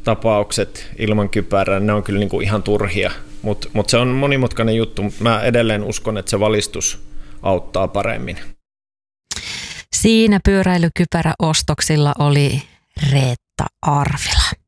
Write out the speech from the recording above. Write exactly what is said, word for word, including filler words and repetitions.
tapaukset ilman kypärää, ne on kyllä niin kuin ihan turhia, mutta mut se on monimutkainen juttu. Mä edelleen uskon, että se valistus auttaa paremmin. Siinä pyöräilykypäräostoksilla oli Reetta Arvila.